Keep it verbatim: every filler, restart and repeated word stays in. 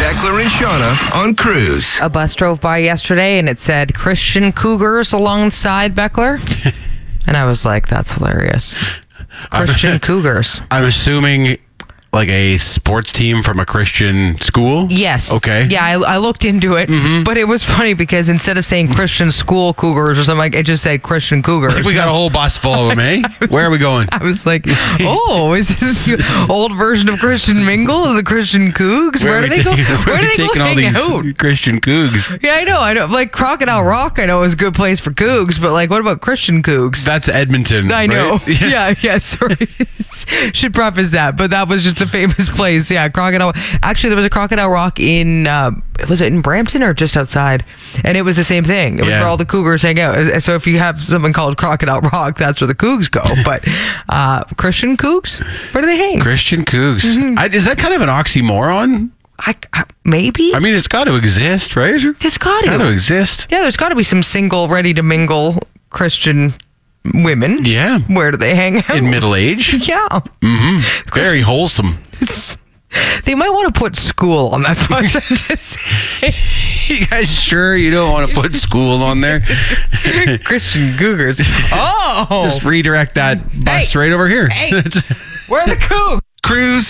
Beckler and Shauna on Cruise. A bus drove by yesterday and it said Christian Cougars alongside Beckler. And I was like, that's hilarious. Christian Cougars. I'm assuming like a sports team from a Christian school? Yes. Okay. Yeah, I, I looked into it, mm-hmm. but it was funny because instead of saying Christian school Cougars or something, like it just said Christian Cougars. We got a whole bus full of them, eh? Where are we going? I was like, oh, is this the old version of Christian Mingle? Is it Christian Cougs? Where, Where do they go? Where do they go hang out? Christian Cougs. Yeah, I know. I know. Like Crocodile Rock, I know is a good place for Cougs, but like, what about Christian Cougs? That's Edmonton. I know. Right? Yeah, yeah. yeah sorry. Should preface that, but that was just a famous place. Yeah, Crocodile. Actually, there was a Crocodile Rock in, uh, was it in Brampton or just outside? And it was the same thing. It was yeah. where all the Cougars hang out. So if you have something called Crocodile Rock, that's where the Cougs go. But uh, Christian Cougs, where do they hang? Christian Cougs. Mm-hmm. I, is that kind of an oxymoron? I, I, maybe. I mean, it's got to exist, right? It's got to. Got to exist. Yeah, there's got to be some single, ready to mingle Christian women. Yeah. Where do they hang out? In middle age? Yeah. Mm-hmm. Very wholesome. It's, they might want to put school on that bus. I'm just you guys sure you don't want to put school on there? Christian Cougars. Oh. Just redirect that bus hey. right over here. Hey. Where are the Cougs? Cruise.